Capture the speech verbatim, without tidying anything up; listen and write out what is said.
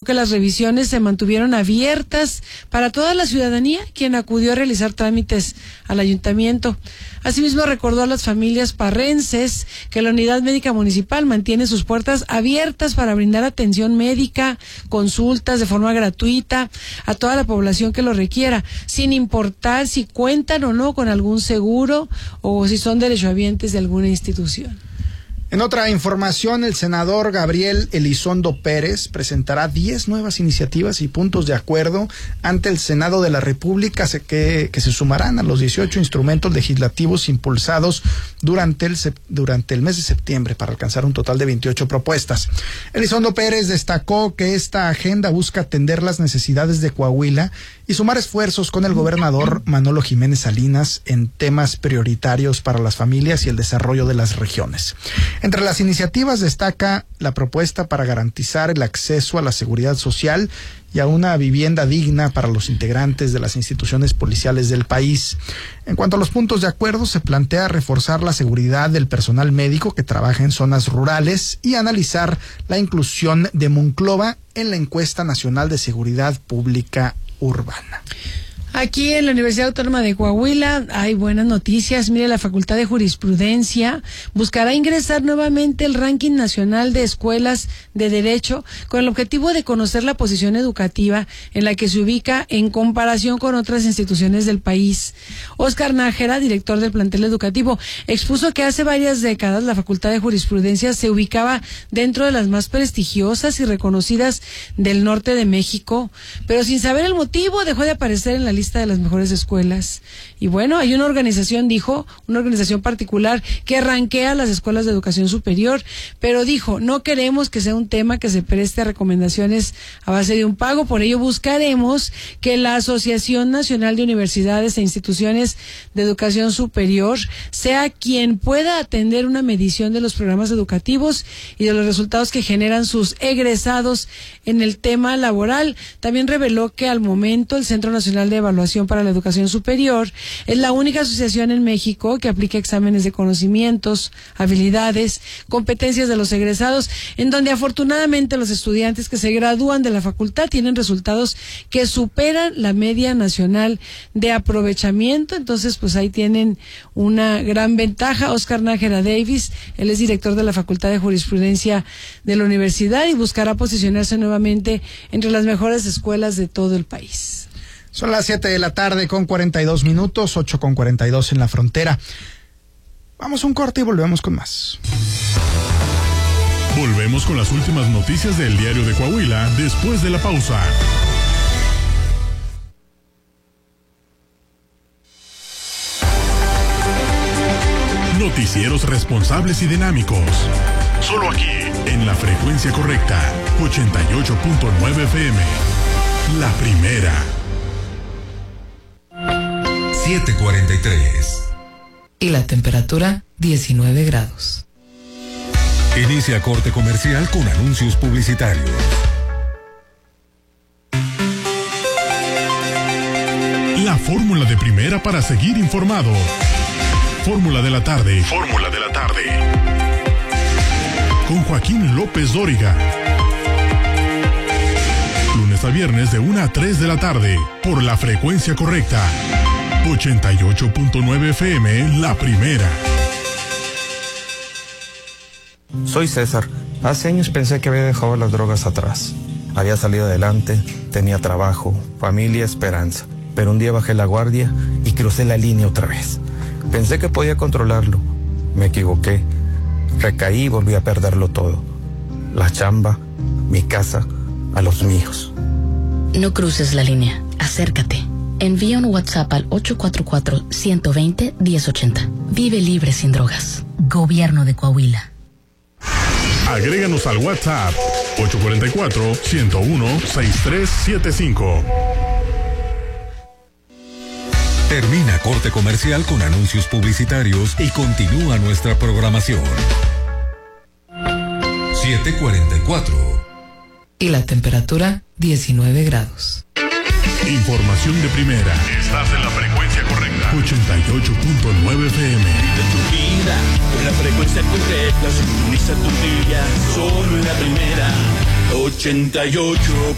que las revisiones se mantuvieron abiertas para toda la ciudadanía, quien acudió a realizar trámites al ayuntamiento. Asimismo, recordó a las familias parrenses que la Unidad Médica Municipal mantiene sus puertas abiertas para brindar atención médica, consultas de forma gratuita a toda la población que lo requiera, sin importar si cuentan o no con algún seguro o si son derechohabientes de alguna institución. En otra información, el senador Gabriel Elizondo Pérez presentará diez nuevas iniciativas y puntos de acuerdo ante el Senado de la República que, que se sumarán a los dieciocho instrumentos legislativos impulsados durante el, durante el mes de septiembre para alcanzar un total de veintiocho propuestas. Elizondo Pérez destacó que esta agenda busca atender las necesidades de Coahuila y sumar esfuerzos con el gobernador Manolo Jiménez Salinas en temas prioritarios para las familias y el desarrollo de las regiones. Entre las iniciativas destaca la propuesta para garantizar el acceso a la seguridad social y a una vivienda digna para los integrantes de las instituciones policiales del país. En cuanto a los puntos de acuerdo, se plantea reforzar la seguridad del personal médico que trabaja en zonas rurales y analizar la inclusión de Monclova en la encuesta nacional de seguridad pública urbana. Aquí en la Universidad Autónoma de Coahuila hay buenas noticias. Mire, la Facultad de Jurisprudencia buscará ingresar nuevamente el ranking nacional de escuelas de derecho con el objetivo de conocer la posición educativa en la que se ubica en comparación con otras instituciones del país. Óscar Nájera, director del plantel educativo, expuso que hace varias décadas la Facultad de Jurisprudencia se ubicaba dentro de las más prestigiosas y reconocidas del norte de México, pero sin saber el motivo dejó de aparecer en la lista de las mejores escuelas. Y bueno, hay una organización, dijo, una organización particular que ranquea las escuelas de educación superior, pero dijo, no queremos que sea un tema que se preste a recomendaciones a base de un pago, por ello buscaremos que la Asociación Nacional de Universidades e Instituciones de Educación Superior sea quien pueda atender una medición de los programas educativos y de los resultados que generan sus egresados en el tema laboral. También reveló que al momento el Centro Nacional de Evaluación para la Educación Superior es la única asociación en México que aplica exámenes de conocimientos, habilidades, competencias de los egresados, en donde afortunadamente los estudiantes que se gradúan de la facultad tienen resultados que superan la media nacional de aprovechamiento. Entonces, pues ahí tienen una gran ventaja. Óscar Nájera Davis, él es director de la Facultad de Jurisprudencia de la universidad y buscará posicionarse nuevamente entre las mejores escuelas de todo el país. Son las siete de la tarde con cuarenta y dos minutos, ocho con cuarenta y dos en la frontera. Vamos a un corte y volvemos con más. Volvemos con las últimas noticias del Diario de Coahuila después de la pausa. Noticieros responsables y dinámicos. Solo aquí, en la frecuencia correcta, ochenta y ocho punto nueve F M. La primera. siete cuarenta y tres. Y la temperatura, diecinueve grados. Inicia corte comercial con anuncios publicitarios. La fórmula de primera para seguir informado. Fórmula de la tarde. Fórmula de la tarde. Con Joaquín López Dóriga. Lunes a viernes de una a tres de la tarde. Por la frecuencia correcta. ochenta y ocho punto nueve F M, la primera. Soy César. Hace años pensé que había dejado las drogas atrás. Había salido adelante, tenía trabajo, familia, esperanza. Pero un día bajé la guardia y crucé la línea otra vez. Pensé que podía controlarlo. Me equivoqué. Recaí y volví a perderlo todo. La chamba, mi casa, a los míos. No cruces la línea. Acércate. Envía un WhatsApp al ocho cuatro cuatro, uno dos cero, uno cero ocho cero. Vive libre sin drogas. Gobierno de Coahuila. Agréganos al WhatsApp ocho cuatro cuatro, uno cero uno, seis tres siete cinco. Termina corte comercial con anuncios publicitarios y continúa nuestra programación. siete cuarenta y cuatro. Y la temperatura, diecinueve grados. Información de primera. Estás en la frecuencia correcta. ochenta y ocho punto nueve F M. De tu vida, con la frecuencia correcta, sintoniza tu día, solo en la primera. ochenta y ocho